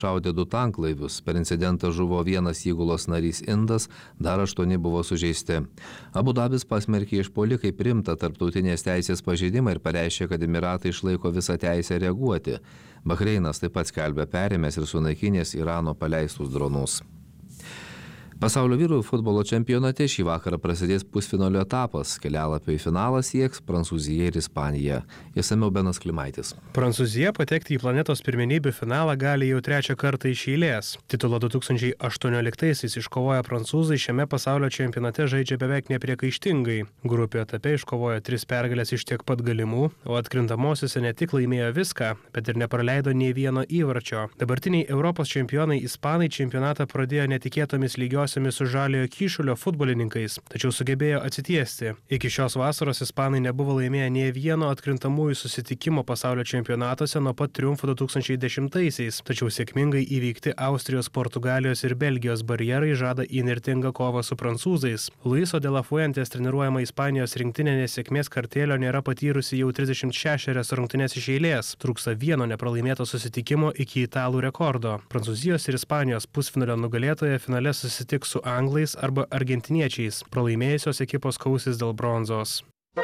šaudė 2 tanklaivius. Per incidentą žuvo 1 įgulos narys indas, dar 8 buvo sužeisti. Abu Dabis pasmerkė išpuolį kaip rimtą tarptautinės teisės pažeidimą ir pareiškė, kad Emiratai išlaiko visą teisę reaguoti. Bahreinas taip pat skelbia perėmęs ir sunaikinęs Irano paleistus dronus. Pasaulio vyrų futbolo čempionate šį vakarą prasidės pusfinalio etapas. Kelialapio į finalą sieks Prancūzija ir Ispanija. Išsamiau Benas Klimaitis. Prancūzija patekti į planetos pirmenybių finalą gali jau 3 kartą iš eilės. Titulą 2018-aisiais iškovoję prancūzai šiame pasaulio čempionate žaidžia beveik nepriekaištingai. Grupių etape iškovojo 3 pergalės iš tiek pat galimų, o atkrintamosiose ne tik laimėjo viską, bet ir nepraleido nei vieno įvarčio. Dabartiniai Europos čempionai ispanai čempionatą pradėjo netikėtomis lygios su Žaliojo Kyšulio futbolininkais, tačiau sugebėjo atsitiesti. Iki šios vasaros ispanai nebuvo laimėję nei vieno atkrintamųjų susitikimo pasaulio čempionatuose nuo pat triumfo 2010-aisiais, tačiau sėkmingai įveikti Austrijos, Portugalijos ir Belgijos barjerai žada įnirtingą kovą su prancūzais. Luiso de la Fuentes treniruojama Ispanijos rinktinė nesėkmės kartėlio nėra patyrusi jau 36 rungtynes iš eilės. Trūksta vieno nepralaimėto susitikimo iki italų rekordo. Prancūzijos ir Ispanijos pusfinalio nugalėtoje finale susitiks su anglais arba argentiniečiais. Pralaimėjusios ekipos kausis dėl bronzos.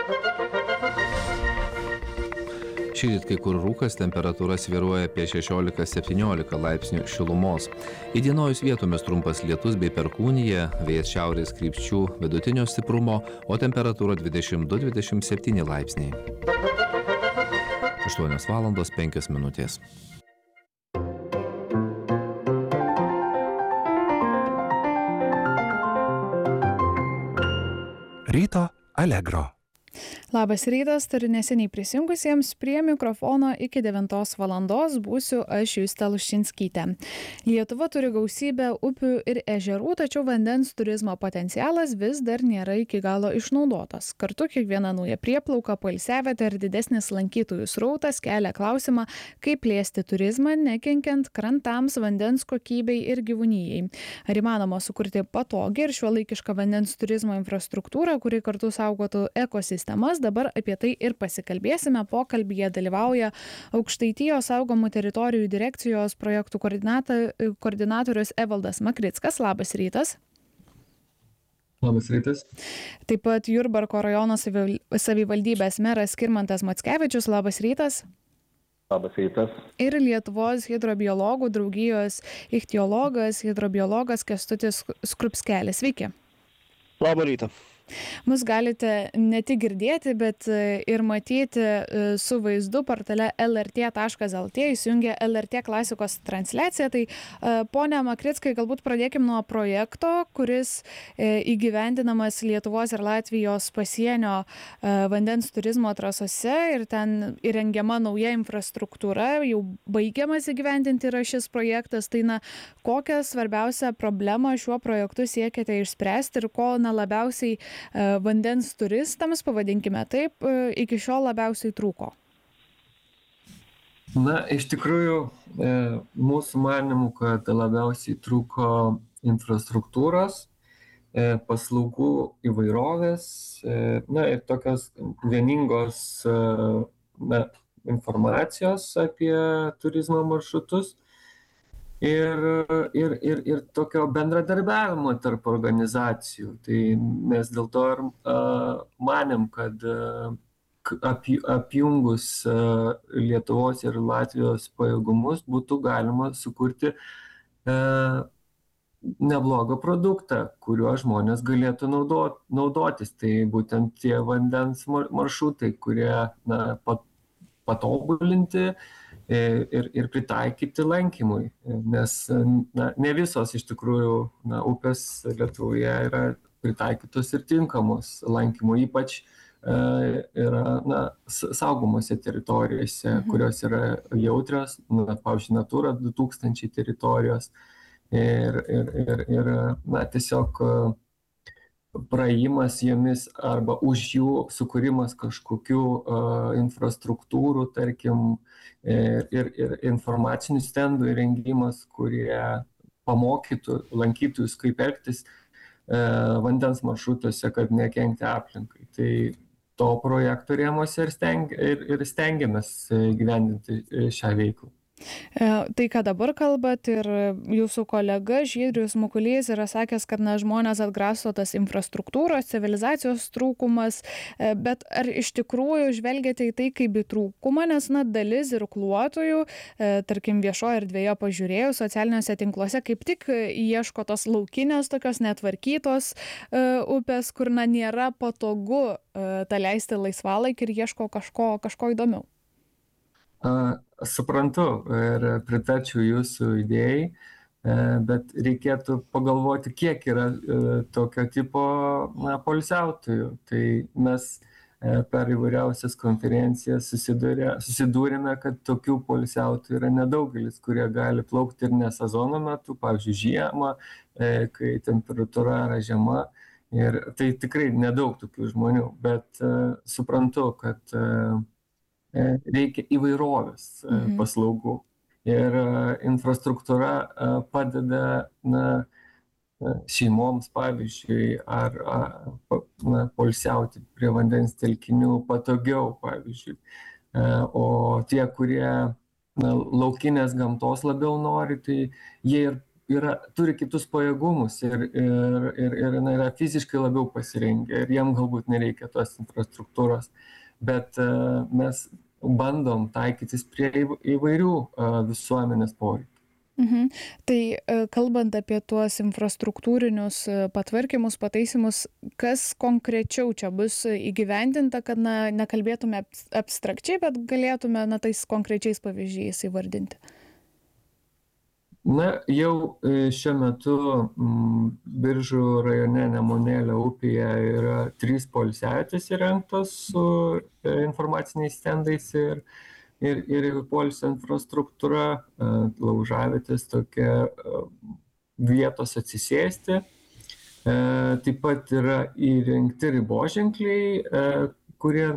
Šįryt kai kur rūkas, temperatūra svyruoja apie 16-17 laipsnių šilumos. Įdienojus vietomis trumpas lietus bei perkūnija, vėjas šiaurės krypčių vidutinio stiprumo, o temperatūra 22-27 laipsniai. 8:05. Ryto Allegro. Labas rytas, turiu neseniai prisijungusiems prie mikrofono iki 9 valandos būsiu aš Justė Luščinskytė. Lietuva turi gausybę upių ir ežerų, tačiau vandens turizmo potencialas vis dar nėra iki galo išnaudotas. Kartu kiekviena nauja prieplauka, poilsiavietė ir didesnis lankytojų srautas kelia klausimą, kaip plėsti turizmą, nekenkiant krantams, vandens kokybei ir gyvūnijai. Ar įmanoma sukurti patogią ir šiuolaikišką vandens turizmo infrastruktūrą, kuri kartu saugotų ekosistemas? Dabar apie tai ir pasikalbėsime. Pokalbyje dalyvauja Aukštaitijos saugomų teritorijų direkcijos projektų koordinatorius Evaldas Makrickas. Labas rytas. Labas rytas. Taip pat Jurbarko rajono savivaldybės meras Skirmantas Mackevičius. Labas rytas. Labas rytas. Ir Lietuvos hidrobiologų draugijos ichtiologas, hidrobiologas Kęstutis Skrupskelis. Sveiki. Labą rytą. Mus galite ne tik girdėti, bet ir matyti su vaizdu portale lrt.lt, įsijungia LRT klasikos transliacija. Tai, ponia Makrickai, galbūt pradėkim nuo projekto, kuris įgyvendinamas Lietuvos ir Latvijos pasienio vandens turizmo trasose ir ten įrengiama nauja infrastruktūra, jau baigiamas įgyvendinti yra šis projektas. Tai, kokią svarbiausią problemą šiuo projektu siekiate išspręsti ir ko labiausiai vandens turistams, pavadinkime taip, iki šiol labiausiai trūko? Iš tikrųjų, mūsų manimų, kad labiausiai trūko infrastruktūros, paslaugų įvairovės, ir tokios vieningos informacijos apie turizmo maršrutus. Ir tokio bendradarbiavimo tarp organizacijų. Tai mes dėl to ir manėm, kad apjungus Lietuvos ir Latvijos pajėgumus būtų galima sukurti neblogą produktą, kuriuo žmonės galėtų naudotis. Tai būtent tie vandens maršrutai, kurie patobulinti ir pritaikyti lankymui, nes ne visos iš tikrųjų upės Lietuvoje yra pritaikytos ir tinkamos lankymui, ypač yra saugomose teritorijose, kurios yra jautrios, pavyzdžiui, Natura 2000 teritorijos ir tiesiog praėjimas jomis arba už jų sukūrimas kažkokių infrastruktūrų, tarkim, ir informacinių stendų įrengimas, kurie pamokytų lankytojus, kaip elgtis vandens maršrutuose, kad nekenkti aplinkai. Tai to projekto rėmuose ir stengiamės gyvendinti šią veiklą. Tai, ką dabar kalbat, ir jūsų kolega Žydrius Mukulys yra sakęs, kad žmonės atgraso tas infrastruktūros, civilizacijos trūkumas, bet ar iš tikrųjų žvelgiate į tai kaip į trūkumą, nes dalis irkluotojų, tarkim viešoje erdvėje pažiūrėjau, socialiniuose tinkluose kaip tik ieško tos laukinės, tokios netvarkytos upės, kur nėra patogu tą leisti laisvalaikį ir ieško kažko įdomiau. Suprantu ir pritarčiau jūsų idėjai, bet reikėtų pagalvoti, kiek yra tokio tipo poilsiautojų. Tai mes per įvairiausias konferencijas susidūrėme, kad tokių poilsiautojų yra nedaugelis, kurie gali plaukti ir ne sezono metu, pavyzdžiui, žiemą, kai temperatūra yra žema. Ir tai tikrai nedaug tokių žmonių, bet suprantu, kad reikia įvairovės paslaugų. Ir infrastruktūra padeda šeimoms, pavyzdžiui, ar poilsiauti prie vandens telkinių patogiau, pavyzdžiui. O tie, kurie laukinės gamtos labiau nori, tai jie turi kitus pajėgumus ir yra fiziškai labiau pasirengę ir jiem galbūt nereikia tos infrastruktūros. Bet mes bandom taikytis prie įvairių visuomenės poreikių. Tai kalbant apie tuos infrastruktūrinius patvarkymus, pataisimus, kas konkrečiau čia bus įgyvendinta, kad nekalbėtume abstrakčiai, bet galėtume tais konkrečiais pavyzdžiais įvardinti? Jau šiuo metu Biržų rajone Nemunėlio upėje yra 3 poilsiavietės įrengtos su informaciniais stendais ir poilsio infrastruktūra, laužavietės tokia vietos atsisėsti. Taip pat yra įrengti riboženkliai, kurie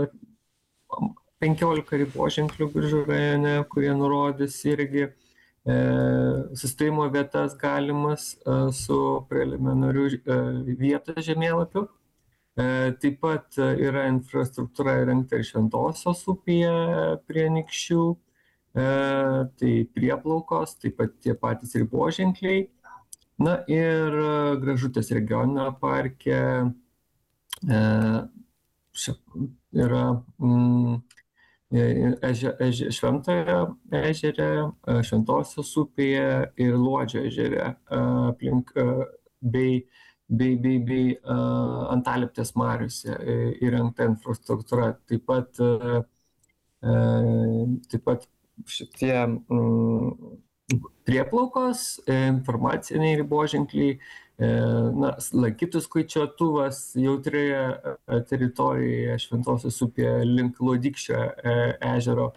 15 riboženklių Biržų rajone, kurie nurodys irgi sustojimo vietas galimas su preliminariu vietos žemėlapiu. Taip pat yra infrastruktūra įrengta ir Šventosios upėje prie Anykščių, tai prieplaukos, taip pat tie patys riboženkliai. Ir Gražutės regioninio parke yra Šventojo ežere, Šventosios upėje ir Luodžio ežere aplink bei Antalieptės mariose įrengta infrastruktūra. Taip pat šitie prieplaukos, informaciniai riboženkliai, lankytojų skaičiuotuvas jautrioje teritorijoje Šventosios upėje link Lodykščio ežero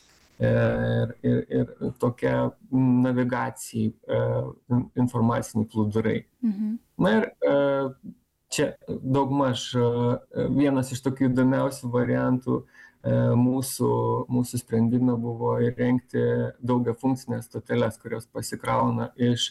ir tokia navigacijai, informaciniai plūdurai. Ir čia daugmaž vienas iš tokių įdomiausių variantų mūsų sprendime buvo įrengti daugiafunkcinės stoteles, kurios pasikrauna iš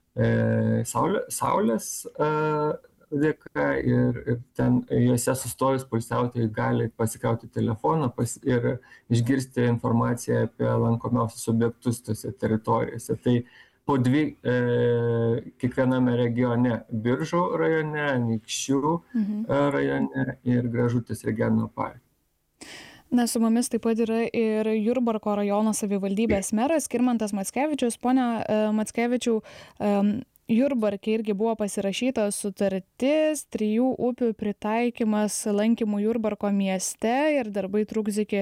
saulės dėka ir ten juose sustojus poilsiautojai gali pasikrauti telefoną ir išgirsti informaciją apie lankomiausius objektus tose teritorijose. Tai po 2 kiekviename regione - Biržų rajone, Anykščių rajone ir Gražutės regioninio parke. Su mumis taip pat yra ir Jurbarko rajono savivaldybės meras Skirmantas Mackevičius. Pone Mackevičiau, Jurbarke irgi buvo pasirašyta sutartis 3 upių pritaikymas lankymų Jurbarko mieste ir darbai truks iki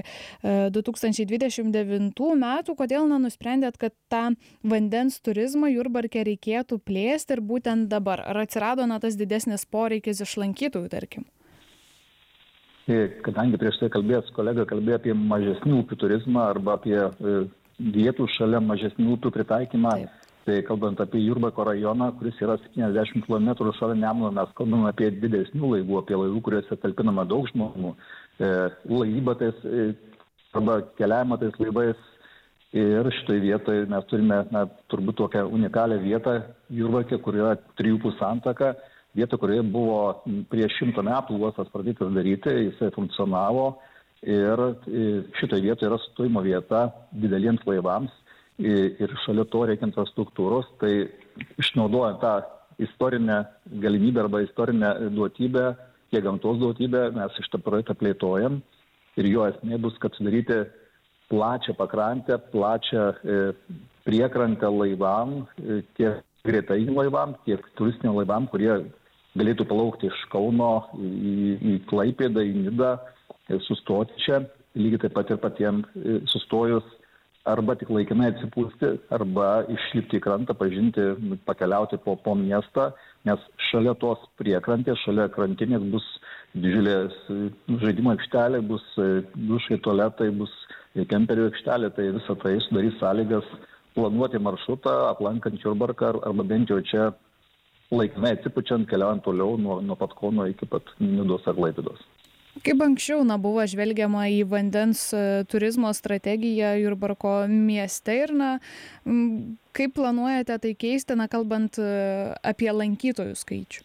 2029 metų. Kodėl nusprendėt, kad tą vandens turizmą Jurbarke reikėtų plėsti ir būtent dabar? Ar atsirado tas didesnis poreikis iš lankytojų, tarkim? Kadangi prieš tai kolega kalbėjo apie mažesnių upių turizmą arba apie vietų šalia mažesnių upių pritaikymą, tai kalbant apie Jurbarko rajoną, kuris yra 70 km šalia Nemuno, mes kalbame apie didesnių laivų, apie laivų, kuriuose talpinama daug žmonių, laivybą arba keliavimą tais laivais. Ir šitoje vietoje mes turime turbūt tokią unikalią vietą Jurbarke, kur yra 3 upių santaka. Vieta, kurioje buvo prieš 100 metų uostas pradėtas daryti, jisai funkcionavo ir šitoje vietoje yra sustojimo vieta dideliems laivams. ir šalia to reikia infrastruktūros, tai išnaudojant tą istorinę galimybę arba istorinę duotybę, tiek gamtos duotybę, mes šitą projektą plėtojam ir jo esmė bus, kad sudaryti plačią pakrantę, plačią priekrantę laivam, tiek greitainių laivam, tiek turistinių laivam, kurie galėtų plaukti iš Kauno į Klaipėdą, į Nidą, sustoti čia, lygiai taip pat ir patiems sustojus arba tik laikinai atsipūsti, arba išlipti į krantą, pažinti, pakeliauti po miestą, nes šalia tos priekrantės, šalia krantinės bus didžiulės žaidimo aikštelė, bus dušai, tualetai, bus kemperių aikštelė, tai visą tai sudarys sąlygas planuoti maršrutą, aplankant Jurbarką arba bent jau čia laikinai atsipučiant, keliaujant toliau nuo pat Kauno iki pat Nidos ar Klaipėdos. Kaip anksčiau buvo žvelgiama į vandens turizmo strategiją Jurbarko mieste ir kaip planuojate tai keisti, kalbant apie lankytojų skaičių?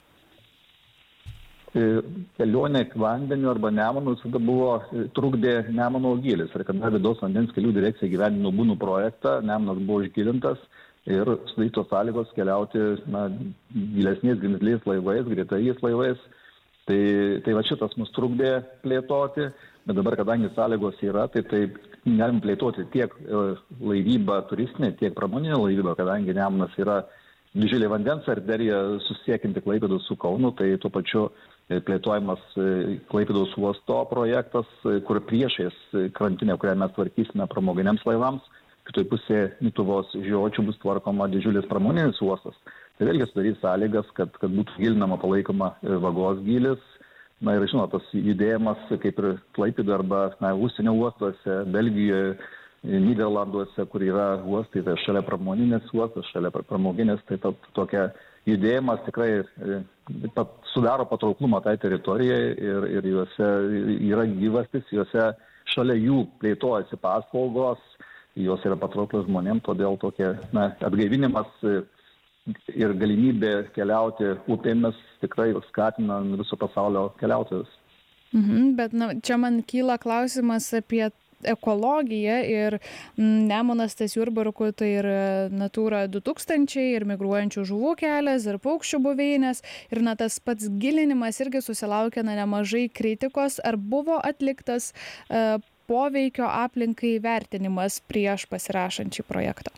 Kelionė vandeniu arba Nemunu visada trukdė Nemuno gylis. Ir kada Vidaus vandens kelių direkcija įgyvendino Bunų projektą, Nemunas buvo išgilintas ir sudarytos sąlygos keliauti gilesniais grimzliais laivais, greitais laivais. Tai va šitas mus trukdė plėtoti, bet dabar, kadangi sąlygos yra, tai galim plėtoti tiek laivybą turistinę, tiek pramoninę laivybą, kadangi Nemunas yra didžiulė vandens arterija susiekinti Klaipėdos su Kaunu, tai tuo pačiu plėtojamas Klaipėdos uosto projektas, kur priešais krantinę, kurią mes tvarkysime pramoginiams laivams, kitoj pusėje Mituvos žiočių bus tvarkoma didžiulis pramoninis uostas. Tai vėlgi sudarys sąlygas, kad būtų gilinama palaikoma vagos gylis. Ir žinot, tas judėjimas kaip ir Klaipėdoje arba užsienio uostuose, Belgijoje, Nyderlanduose, kur yra uostai, tai šalia pramoninės uostas, šalia pramoginės, tai tokia judėjimas tikrai sudaro patrauklumą tai teritorijai ir juose yra gyvastis, juose šalia jų plėtojasi paslaugos, jos yra patrauklios žmonėms, todėl tokie atgaivinimas ir galimybė keliauti upėmis tikrai skatina viso pasaulio keliautojus. Bet čia man kyla klausimas apie ekologiją ir Nemunas ties Jurbarku, tai ir Natūra 2000, ir migruojančių žuvų kelias, ir paukščių buveinės, ir tas pats gilinimas irgi susilaukia nemažai kritikos. Ar buvo atliktas poveikio aplinkai vertinimas prieš pasirašant šį projektą?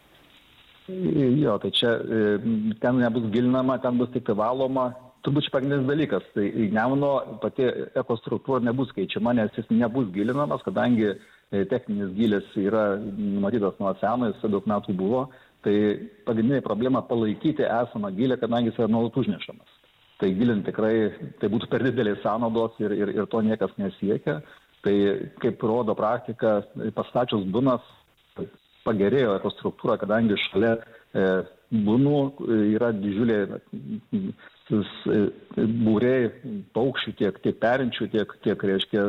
Jo, tai čia ten nebus gilinama, ten bus tik valoma. Turbūt čia pagrindinis dalykas. Tai Nemuno pati ekostruktūra nebus keičiama, nes jis nebus gilinamas, kadangi techninis gylis yra numatytas nuo seno, jis daug metų buvo. Tai pagrindinė problema palaikyti esamą gylį, kadangi jis yra nuolat užnešamas. Tai gilinti tikrai tai būtų per didelės sąnaudos ir to niekas nesiekia. Tai kaip rodo praktika, pastačius Bunas pagerėjo ekostruktūra, kadangi šalia Bunų yra didžiuliai būriai paukščių, tiek perinčių, tiek reiškia,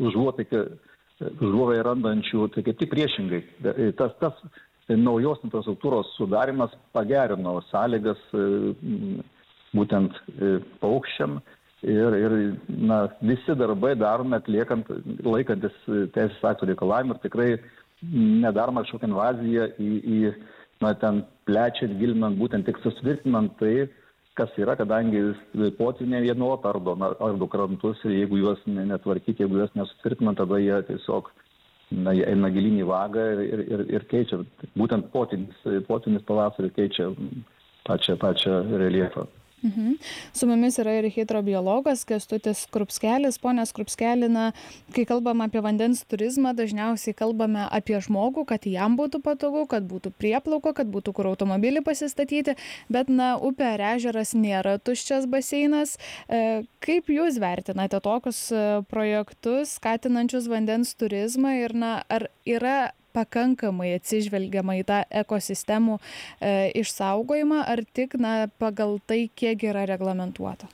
žuvai randančių, tai kaip tik priešingai. Tas naujos infrastruktūros sudarimas pagerino sąlygas būtent paukščiam ir visi darbai daromi laikantis teisės aktų reikalavimų ir tikrai nedaroma kažkokia invazija į ten plečiant, gilinant, būtent tik susitvirtinant tai, kas yra, kadangi potvyniai nuolat ardo krantus ir jeigu juos netvarkyti, jeigu juos nesutvirtinant, tada jie tiesiog eina gilyn į vagą ir keičia. Būtent potvynis pavasarį keičia pačią reljefą. Su mumis yra ir hidrobiologas Kęstutis Skrupskelis. Pone Skrupskeli, kai kalbam apie vandens turizmą, dažniausiai kalbame apie žmogų, kad jam būtų patogu, kad būtų prieplauka, kad būtų kur automobilį pasistatyti, bet upė ar ežeras nėra tuščias baseinas. Kaip jūs vertinate tokius projektus, skatinančius vandens turizmą ir ar yra pakankamai atsižvelgiama į tą ekosistemų išsaugojimą, ar tik pagal tai, kiek yra reglamentuota?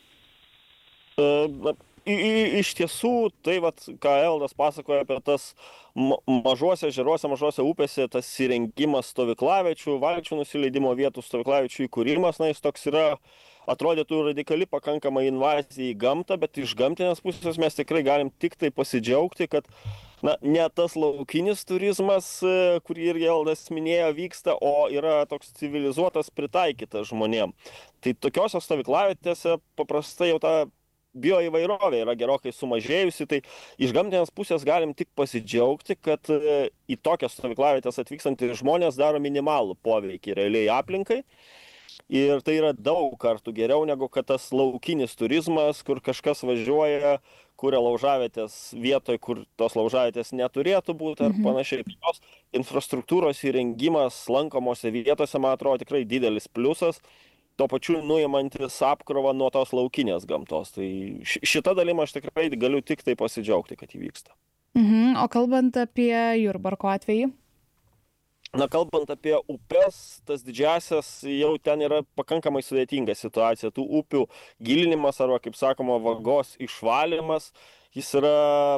Iš tiesų, tai ką Evaldas pasakoja apie tas mažuose ežeruose, mažuose upėse, tas įrengimas stovyklavičių, valčių nusileidimo vietų, stovyklavičių įkūrimas, jis toks yra, atrodytų radikali pakankamai invazija į gamtą, bet iš gamtinės pusės mes tikrai galim tik tai pasidžiaugti, kad ne tas laukinis turizmas, kurį irgi Eldas minėjo, vyksta, o yra toks civilizuotas, pritaikytas žmonėm. Tai tokiose stovyklavietėse paprastai jau ta bioįvairovė yra gerokai sumažėjusi, tai iš gamtinės pusės galim tik pasidžiaugti, kad į tokias stovyklavietės atvykstantys žmonės daro minimalų poveikį realiai aplinkai. Ir tai yra daug kartų geriau negu kad tas laukinis turizmas, kur kažkas važiuoja, kuria laužavietės vietoj, kur tos laužavietės neturėtų būti ar panašiai. Tos infrastruktūros įrengimas lankomose vietose, man atrodo, tikrai didelis pliusas, tuo pačiu nuimantis apkrovą nuo tos laukinės gamtos. Tai šitą dalimą aš tikrai galiu tik tai pasidžiaugti, kad įvyksta. O kalbant apie Jurbarko atvejį? Kalbant apie upes, tas didžiasias jau ten yra pakankamai sudėtinga situacija. Tų upių gilinimas arba, kaip sakoma, vagos išvalymas, jis yra,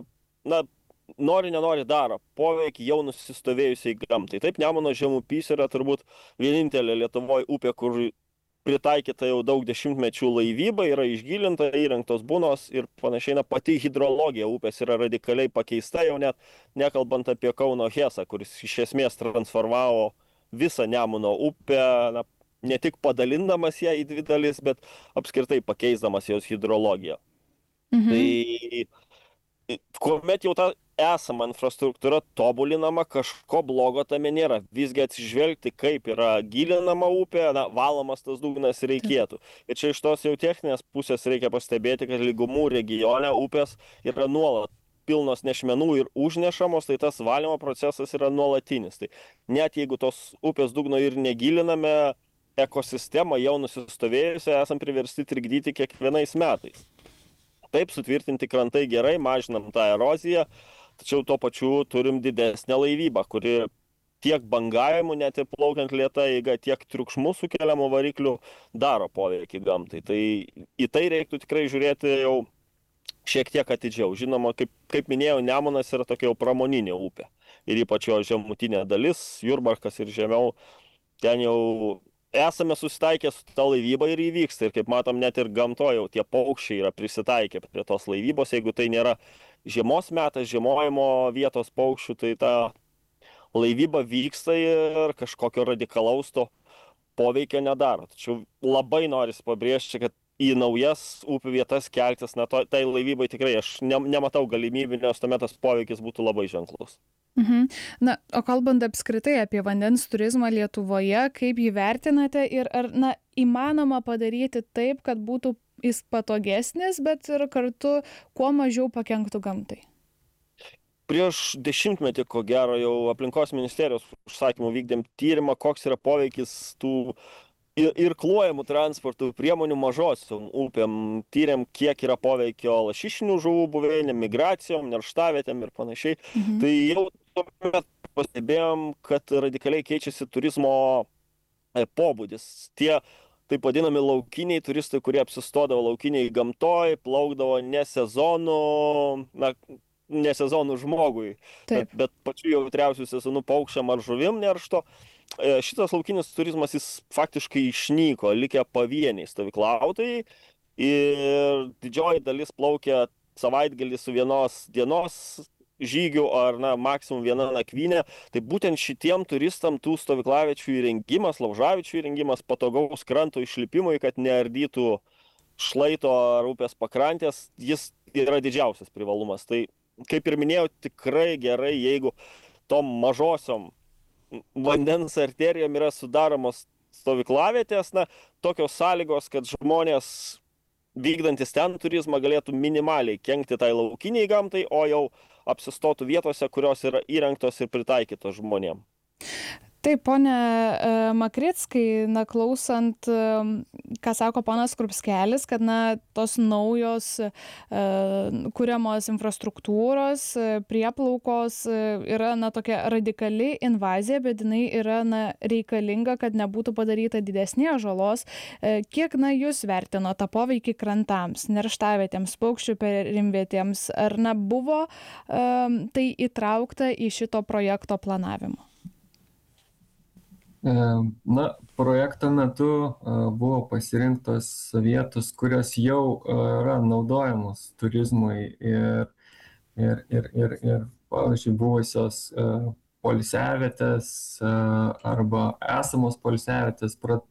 nenori daro poveikį jau nusistovėjusiai gamtai. Taip, Nemuno žemupys yra turbūt vienintelė Lietuvoje upė, kur pritaikyta jau daug dešimtmečių laivyba, yra išgilinta, įrengtos bunos ir panašiai, pati hidrologija upės yra radikaliai pakeista, jau net nekalbant apie Kauno Hesą, kuris iš esmės transformavo visą Nemuno upę, ne tik padalindamas ją į dvi dalis, bet apskritai pakeisdamas jos hidrologiją. Tai kuomet jau ta esama infrastruktūra tobulinama, kažko blogo tame nėra. Visgi atsižvelgti, kaip yra gilinama upė, valomas tas dugnas reikėtų. Ir čia iš tos jau techninės pusės reikia pastebėti, kad lygumų regione upės yra nuolat pilnos nešmenų ir užnešamos, tai tas valymo procesas yra nuolatinis. Tai net jeigu tos upės dugno ir negiliname, ekosistemą jau nusistovėjusią esam priversti trikdyti kiekvienais metais. Taip, sutvirtinti krantai gerai, mažinam tą eroziją, tačiau tuo pačiu turim didesnę laivybą, kuri tiek bangavimų, net ir plaukiant lėta eiga, tiek triukšmų sukeliamų variklių daro poveikį gamtai. Tai į tai reiktų tikrai žiūrėti jau šiek tiek atidžiau. Žinoma, kaip minėjau, Nemunas yra tokia jau pramoninė upė. Ir ypač jo žemutinė dalis, Jurbarkas ir žemiau, ten jau esame susitaikę su ta laivyba ir įvyksta. Ir kaip matom, net ir gamtoje jau tie paukščiai yra prisitaikę prie tos laivybos. Jeigu tai nėra žiemos metas, žiemojimo vietos paukščių, tai ta laivyba vyksta ir kažkokio radikalaus to poveikio nedaro. Tačiau labai norisi pabrėžti, kad į naujas upių vietas keltis, tai laivybai tikrai aš nematau galimybių, nes tuomet tas poveikis būtų labai ženklus. O kalbant apskritai apie vandens turizmą Lietuvoje, kaip jį vertinate ir ar įmanoma padaryti taip, kad būtų jis patogesnis, bet ir kartu kuo mažiau pakenktų gamtai? Prieš 10 metį, ko gero, jau aplinkos ministerijos užsakymų vykdėm tyrimą, koks yra poveikis tų irkluojamų transportų priemonių mažosiom upėm. Tyrėm, kiek yra poveikio lašišinių žuvų buveinėm, migracijom, nerštavietėm ir panašiai. Tai jau tuomet pastebėjom, kad radikaliai keičiasi turizmo pobūdis. Tie taip vadinami laukiniai turistai, kurie apsistodavo laukiniai gamtoj, plaukdavo ne sezonų žmogui, bet pačiu jautriausių sezonų paukščiam ar žuvim neršto. Šitas laukinis turizmas jis faktiškai išnyko, likę pavieniai stovyklautojai ir didžioji dalis plaukia savaitgalį su vienos dienos žygių ar maksimum viena nakvynė. Tai būtent šitiem turistam tų stovyklaviečių įrengimas, laužaviečių įrengimas, patogaus kranto išlipimui, kad neardytų šlaito ar upės pakrantės, jis yra didžiausias privalumas. Tai kaip ir minėjau, tikrai gerai, jeigu tom mažosiom vandens arterijom yra sudaromos stovyklavietės, tokios sąlygos, kad žmonės vykdantis ten turizmą galėtų minimaliai kenkti tai laukiniai gamtai, o jau apsistotų vietose, kurios yra įrengtos ir pritaikytos žmonėm. Taip, ponė Makrickai, klausant, ką sako ponas Krupskelis, kad tos naujos kuriamos infrastruktūros, prieplaukos yra tokia radikali invazija, bet jinai yra reikalinga, kad nebūtų padaryta didesnė žalos. Kiek jūs vertino tą poveikį krantams, nerštavietėms, paukščių perimvietėms? Ar buvo tai įtraukta į šito projekto planavimą? Projekto metu buvo pasirinktos vietos, kurios jau yra naudojamos turizmui ir pavyzdžiui, buvusios poilsiavietės arba esamos poilsiavietės